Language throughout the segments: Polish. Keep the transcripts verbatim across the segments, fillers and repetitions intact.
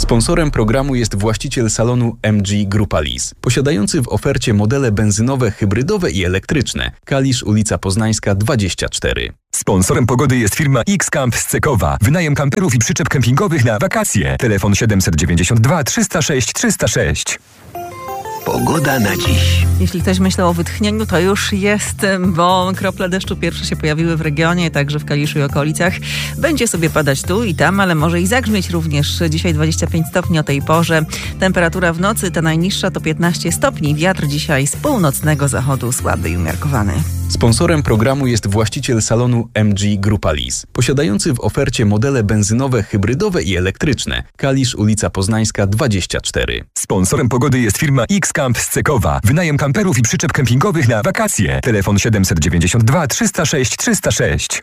Sponsorem programu jest właściciel salonu M G Grupa Lease, posiadający w ofercie modele benzynowe, hybrydowe i elektryczne. Kalisz, ulica Poznańska dwadzieścia cztery. Sponsorem pogody jest firma X-Camp z Cekowa. Wynajem kamperów i przyczep kempingowych na wakacje. Telefon siedemset dziewięćdziesiąt dwa trzysta sześć trzysta sześć. Pogoda na dziś. Jeśli ktoś myślał o wytchnieniu, to już jest, bo krople deszczu pierwsze się pojawiły w regionie, także w Kaliszu i okolicach. Będzie sobie padać tu i tam, ale może i zagrzmieć również. Dzisiaj dwadzieścia pięć stopni o tej porze. Temperatura w nocy, ta najniższa, to piętnaście stopni. Wiatr dzisiaj z północnego zachodu słaby i umiarkowany. Sponsorem programu jest właściciel salonu M G Grupa Lease, posiadający w ofercie modele benzynowe, hybrydowe i elektryczne. Kalisz, ulica Poznańska dwadzieścia cztery. Sponsorem pogody jest firma X-Camp z Cekowa. Wynajem kamperów i przyczep kempingowych na wakacje. Telefon siedemset dziewięćdziesiąt dwa trzysta sześć trzysta sześć.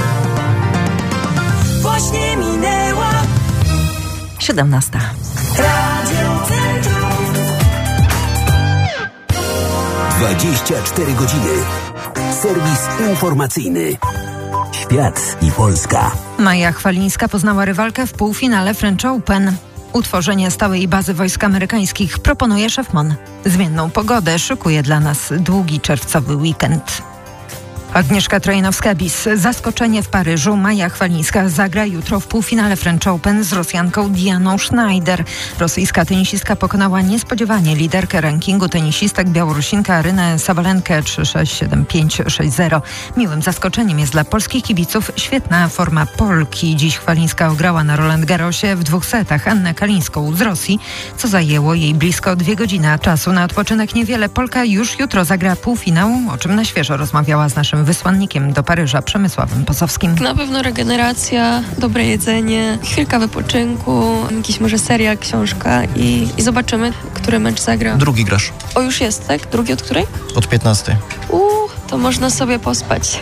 Właśnie minęła siedemnasta. Radio Centrum. dwadzieścia cztery godziny. Serwis informacyjny. Świat i Polska. Maja Chwalińska poznała rywalkę w półfinale French Open. Utworzenie stałej bazy wojsk amerykańskich proponuje szef M O N. Zmienną pogodę szykuje dla nas długi czerwcowy weekend. Agnieszka Trojanowska-Bis. Zaskoczenie w Paryżu. Maja Chwalińska zagra jutro w półfinale French Open z Rosjanką Dianą Schneider. Rosyjska tenisistka pokonała niespodziewanie liderkę rankingu tenisistek Białorusinkę Arynę Sabalenkę trzy sześć siedem pięć sześć zero. Miłym zaskoczeniem jest dla polskich kibiców świetna forma Polki. Dziś Chwalińska ograła na Roland Garrosie w dwóch setach Annę Kalińską z Rosji, co zajęło jej blisko dwie godziny, a czasu na odpoczynek niewiele. Polka już jutro zagra półfinał, o czym na świeżo rozmawiała z naszym wysłannikiem do Paryża Przemysławem Posowskim. Na pewno regeneracja, dobre jedzenie, chwilka wypoczynku, jakiś może serial, książka i, i zobaczymy, który mecz zagra. Drugi grasz. O, już jest, tak? Drugi od której? Od piętnastej. Uuu, to można sobie pospać.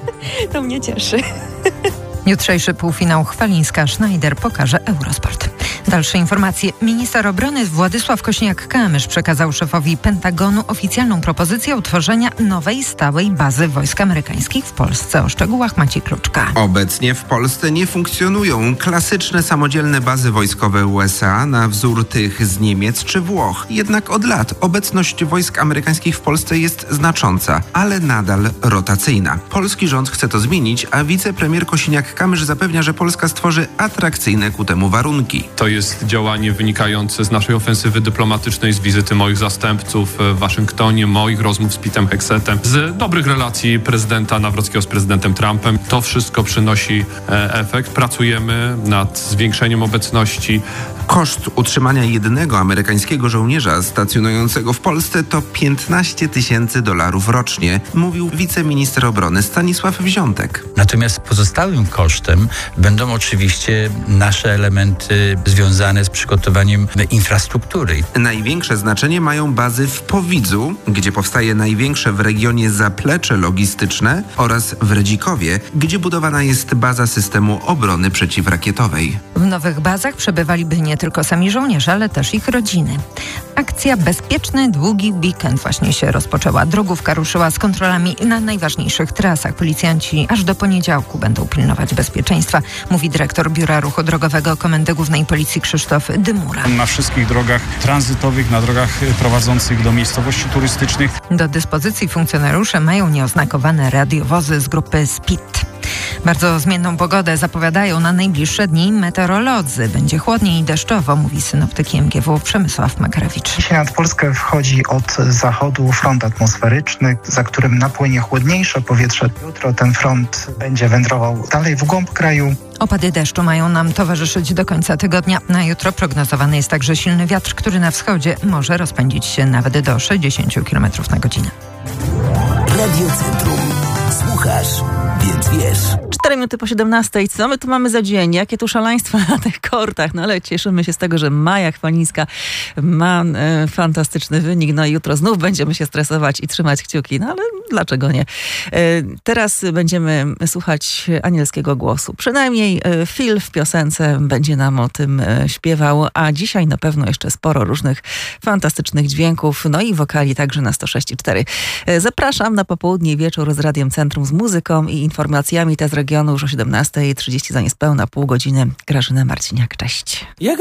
To mnie cieszy. Jutrzejszy półfinał Chwalińska-Schneider pokaże Eurosport. Dalsze informacje. Minister obrony Władysław Kośniak-Kamysz przekazał szefowi Pentagonu oficjalną propozycję utworzenia nowej stałej bazy wojsk amerykańskich w Polsce. O szczegółach Maciej Kluczka. Obecnie w Polsce nie funkcjonują klasyczne samodzielne bazy wojskowe U S A na wzór tych z Niemiec czy Włoch. Jednak od lat obecność wojsk amerykańskich w Polsce jest znacząca, ale nadal rotacyjna. Polski rząd chce to zmienić, a wicepremier Kosiniak-Kamysz zapewnia, że Polska stworzy atrakcyjne ku temu warunki. To jest działanie wynikające z naszej ofensywy dyplomatycznej, z wizyty moich zastępców w Waszyngtonie, moich rozmów z Pete'em Hexetem, z dobrych relacji prezydenta Nawrockiego z prezydentem Trumpem. To wszystko przynosi e, efekt. Pracujemy nad zwiększeniem obecności. Koszt utrzymania jednego amerykańskiego żołnierza stacjonującego w Polsce to piętnaście tysięcy dolarów rocznie, mówił wiceminister obrony Stanisław Wziątek. Natomiast pozostałym kosztem będą oczywiście nasze elementy związane z przygotowaniem infrastruktury. Największe znaczenie mają bazy w Powidzu, gdzie powstaje największe w regionie zaplecze logistyczne, oraz w Redzikowie, gdzie budowana jest baza systemu obrony przeciwrakietowej. W nowych bazach przebywaliby nie tylko sami żołnierze, ale też ich rodziny. Akcja Bezpieczny Długi Weekend właśnie się rozpoczęła. Drogówka ruszyła z kontrolami na najważniejszych trasach. Policjanci aż do poniedziałku będą pilnować bezpieczeństwa, mówi dyrektor Biura Ruchu Drogowego Komendy Głównej Policji Krzysztof Dymura. Na wszystkich drogach tranzytowych, na drogach prowadzących do miejscowości turystycznych. Do dyspozycji funkcjonariusze mają nieoznakowane radiowozy z grupy S P I D. Bardzo zmienną pogodę zapowiadają na najbliższe dni meteorolodzy. Będzie chłodniej i deszczowo, mówi synoptyk M G W Przemysław Makarewicz. Dzisiaj nad Polskę wchodzi od zachodu front atmosferyczny, za którym napłynie chłodniejsze powietrze. Jutro ten front będzie wędrował dalej w głąb kraju. Opady deszczu mają nam towarzyszyć do końca tygodnia. Na jutro prognozowany jest także silny wiatr, który na wschodzie może rozpędzić się nawet do sześćdziesiąt kilometrów na godzinę. Radio Centrum. Słuchasz, więc wiesz. Cztery minuty po siedemnastej. Co my tu mamy za dzień? Jakie tu szaleństwa na tych kortach? No ale cieszymy się z tego, że Maja Chwalińska ma e, fantastyczny wynik. No i jutro znów będziemy się stresować i trzymać kciuki. No ale dlaczego nie? E, teraz będziemy słuchać anielskiego głosu. Przynajmniej e, Phil w piosence będzie nam o tym e, śpiewał. A dzisiaj na pewno jeszcze sporo różnych fantastycznych dźwięków. No i wokali także na sto sześć i cztery. E, zapraszam na popołudnie i wieczór z Radiem Centrum, z muzyką i informacjami te z regionu już o siedemnasta trzydzieści za niespełna pół godziny. Grażyna Marciniak, cześć.